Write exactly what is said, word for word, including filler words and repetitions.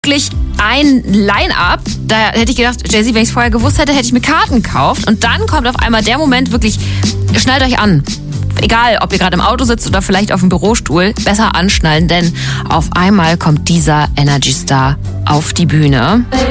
wirklich ein Line-Up. Da hätte ich gedacht, Jay-Z, wenn ich es vorher gewusst hätte, hätte ich mir Karten gekauft. Und dann kommt auf einmal der Moment, wirklich, schnallt euch an. Egal, ob ihr gerade im Auto sitzt oder vielleicht auf dem Bürostuhl, besser anschnallen, denn auf einmal kommt dieser Energy Star auf die Bühne.